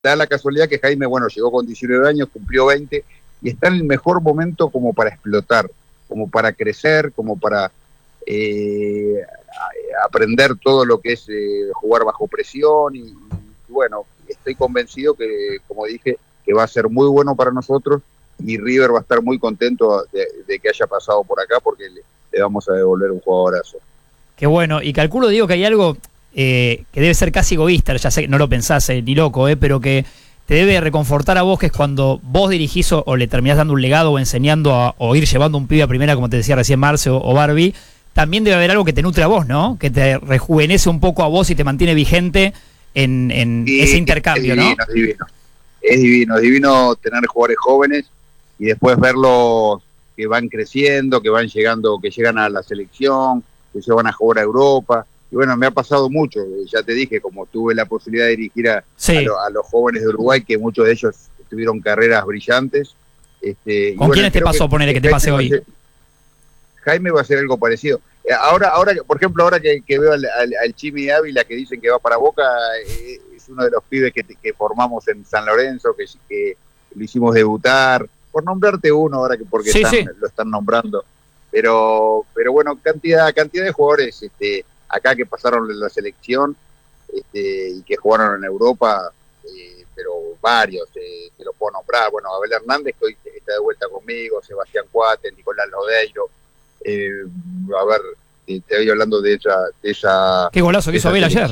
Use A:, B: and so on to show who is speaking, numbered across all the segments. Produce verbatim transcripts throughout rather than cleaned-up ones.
A: da la casualidad que Jaime, bueno, llegó con diecinueve años, cumplió veinte, y está en el mejor momento como para explotar, como para crecer, como para eh, aprender todo lo que es eh, jugar bajo presión, y, y bueno, estoy convencido que, como dije, que va a ser muy bueno para nosotros, y River va a estar muy contento de, de que haya pasado por acá, porque le, le vamos a devolver un jugadorazo.
B: Qué bueno, y calculo, digo, que hay algo eh, que debe ser casi egoísta, ya sé que no lo pensás eh, ni loco, eh, pero que te debe reconfortar a vos, que es cuando vos dirigís o, o le terminás dando un legado o enseñando a, o ir llevando un pibe a primera, como te decía recién Marce o, o Barbie, también debe haber algo que te nutre a vos, ¿no? Que te rejuvenece un poco a vos y te mantiene vigente en, en
A: y
B: ese intercambio,
A: es divino,
B: ¿no?
A: Es divino, es divino, es divino tener jugadores jóvenes y después verlos que van creciendo, que van llegando, que llegan a la selección, que se van a jugar a Europa. Y bueno, me ha pasado mucho, ya te dije, como tuve la posibilidad de dirigir a,
B: Sí.
A: a, lo, a los jóvenes de Uruguay, que muchos de ellos tuvieron carreras brillantes. Este,
B: ¿Con
A: bueno,
B: quiénes te pasó,
A: que,
B: ponele, que, que te pase hoy?
A: Ser, Jaime va a ser algo parecido. Ahora, ahora por ejemplo, ahora que, que veo al, al, al Chimi Ávila, que dicen que va para Boca, eh, es uno de los pibes que, que formamos en San Lorenzo, que, que lo hicimos debutar, por nombrarte uno ahora, que porque
B: sí,
A: están,
B: sí.
A: lo están nombrando. Pero, pero bueno, cantidad, cantidad de jugadores este, acá que pasaron en la selección este, y que jugaron en Europa, eh, pero varios, eh, te los puedo nombrar. Bueno, Abel Hernández, que hoy está de vuelta conmigo, Sebastián Cuate, Nicolás Lodeiro, eh, a ver, te, te voy hablando de esa... De esa
B: Qué golazo que hizo Abel ayer.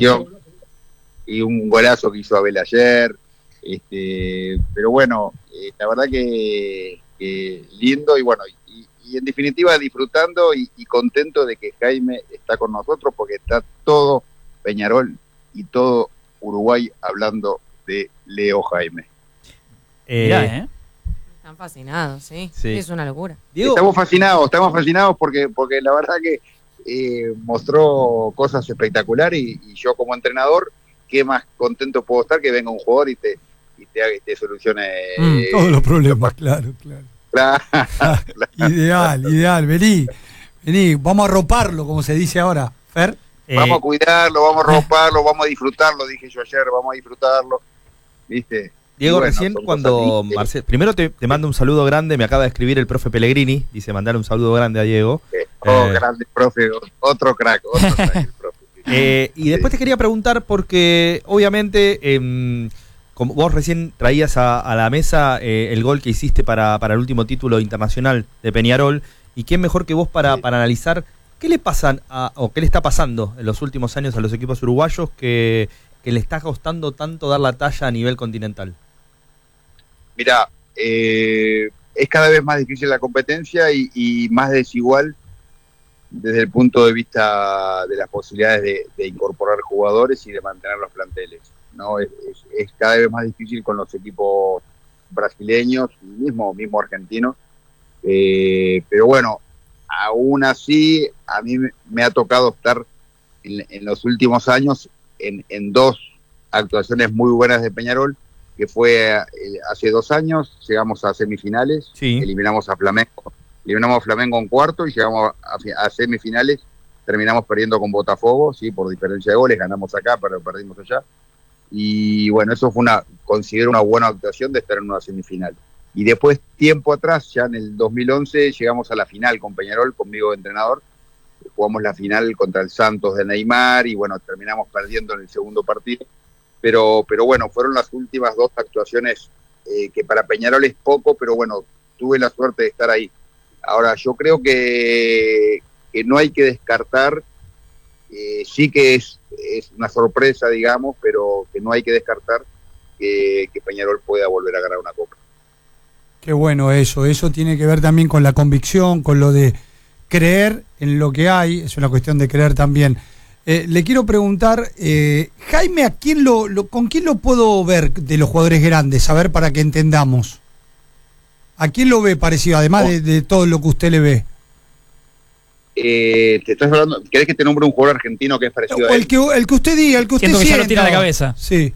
A: Y un golazo que hizo Abel ayer, este, pero bueno, eh, la verdad que, que lindo y bueno, y, y en definitiva disfrutando y, y contento de que Jaime está con nosotros, porque está todo Peñarol y todo Uruguay hablando de Leo Jaime.
B: Eh, Mirá, ¿eh?
C: Están fascinados, ¿sí?
D: Sí.
C: Es una locura.
D: Diego,
A: estamos fascinados, estamos fascinados porque, porque la verdad que eh, mostró cosas espectaculares y, y yo como entrenador, qué más contento puedo estar que venga un jugador y te, y te, y te solucione
E: mm,
A: eh,
E: todos los problemas, claro, claro.
A: claro,
E: Ah,
A: claro.
E: Ideal, ideal, vení, vení, vamos a roparlo, como se dice ahora, Fer.
B: Eh,
A: Vamos a cuidarlo, vamos a romperlo, vamos a disfrutarlo, dije yo ayer, vamos a disfrutarlo, ¿viste?
D: Diego,
A: bueno,
D: recién
A: son
D: cuando
A: cosas
D: Marcelo, primero te, te mando un saludo grande, me acaba de escribir el profe Pellegrini, dice mandarle un saludo grande a Diego.
A: Eh, oh,
D: Eh.
A: grande profe, otro crack, otro crack el profe.
D: Eh, y después te quería preguntar porque obviamente eh, como vos recién traías a, a la mesa eh, el gol que hiciste para, para el último título internacional de Peñarol, y quién mejor que vos para, para analizar qué le pasan a, o qué le está pasando en los últimos años a los equipos uruguayos que, que le está costando tanto dar la talla a nivel continental.
A: Mirá, eh, es cada vez más difícil la competencia y, y más desigual desde el punto de vista de las posibilidades de, de incorporar jugadores y de mantener los planteles, ¿no? Es, es, es cada vez más difícil con los equipos brasileños, mismo, mismo argentinos, eh, pero bueno, aún así a mí me, me ha tocado estar en, en los últimos años en, en dos actuaciones muy buenas de Peñarol, que fue eh, hace dos años, llegamos a semifinales,
D: Sí.
A: eliminamos a Flamengo, eliminamos a Flamengo en cuarto y llegamos a, a semifinales, terminamos perdiendo con Botafogo, sí, por diferencia de goles, ganamos acá, pero perdimos allá, y bueno, eso fue una, considero una buena actuación de estar en una semifinal. Y después, tiempo atrás, ya en el dos mil once, llegamos a la final con Peñarol, conmigo de entrenador, jugamos la final contra el Santos de Neymar y bueno, terminamos perdiendo en el segundo partido. Pero, pero bueno, fueron las últimas dos actuaciones eh, que para Peñarol es poco, pero bueno, tuve la suerte de estar ahí. Ahora, yo creo que, que no hay que descartar, eh, sí que es, es una sorpresa, digamos, pero que no hay que descartar que, que Peñarol pueda volver a ganar una copa.
E: Qué bueno eso, eso tiene que ver también con la convicción, con lo de creer en lo que hay, es una cuestión de creer también. Eh, le quiero preguntar, eh, Jaime, ¿a quién lo, lo, ¿con quién lo puedo ver de los jugadores grandes? A ver, para que entendamos. ¿A quién lo ve parecido, además de, de todo lo que usted le ve?
A: Eh, te estás hablando, ¿querés que te nombre un jugador argentino que es parecido
E: O
A: a él?
E: el que, el que usted diga, el que usted
B: Siento que
E: sienta.
B: ya lo tira a la cabeza.
E: Sí.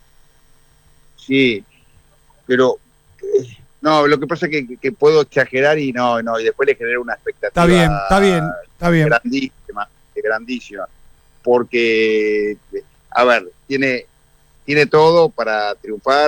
A: Sí, pero eh, no, lo que pasa es que, que puedo exagerar y no, no, y después le genero una expectativa.
E: Está bien, está bien, está bien.
A: Grandísima, grandísima. Porque, a ver, tiene, tiene todo para triunfar.